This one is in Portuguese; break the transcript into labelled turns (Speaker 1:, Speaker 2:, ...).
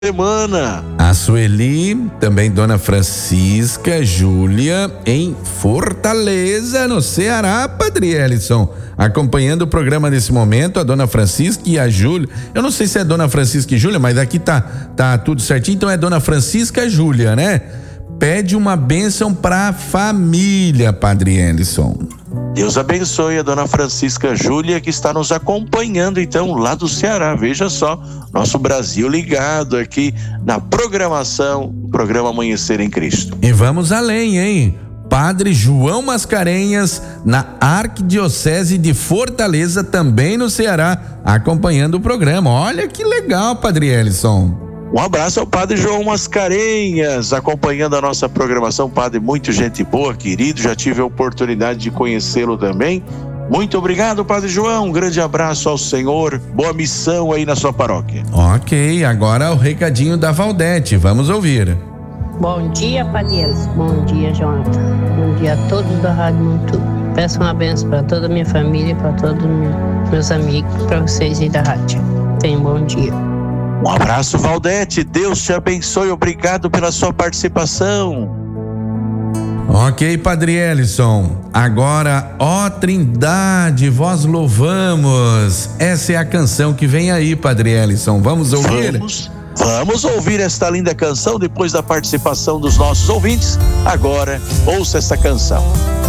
Speaker 1: semana.
Speaker 2: A Sueli, também Dona Francisca Júlia, em Fortaleza, no Ceará, Padre Elison, acompanhando o programa nesse momento, a Dona Francisca e a Júlia. Eu não sei se é Dona Francisca e Júlia, mas aqui tá tudo certinho, então é Dona Francisca Júlia, né? Pede uma bênção pra família, Padre Elison.
Speaker 1: Deus abençoe a Dona Francisca Júlia, que está nos acompanhando então lá do Ceará. Veja só, nosso Brasil ligado aqui na programação, programa Amanhecer em Cristo.
Speaker 2: E vamos além, hein? Padre João Mascarenhas, na Arquidiocese de Fortaleza, também no Ceará, acompanhando o programa. Olha que legal, Padre Elison.
Speaker 1: Um abraço ao Padre João Mascarenhas, acompanhando a nossa programação. Padre, muito gente boa, querido, já tive a oportunidade de conhecê-lo também. Muito obrigado, Padre João, um grande abraço ao Senhor, boa missão aí na sua paróquia.
Speaker 2: Ok, agora o recadinho da Valdete, vamos ouvir.
Speaker 3: Bom dia, Padre Elson. Bom dia, Jonathan. Bom dia a todos da Rádio Montu. Peço uma bênção para toda a minha família, para todos meus amigos, para vocês aí da rádio. Tenham um bom dia.
Speaker 1: Um abraço, Valdete, Deus te abençoe, obrigado pela sua participação.
Speaker 2: Ok, Padre Elison, agora, ó Trindade, vós louvamos. Essa é a canção que vem aí, Padre Elison, vamos ouvir?
Speaker 1: Vamos ouvir esta linda canção depois da participação dos nossos ouvintes. Agora, ouça essa canção.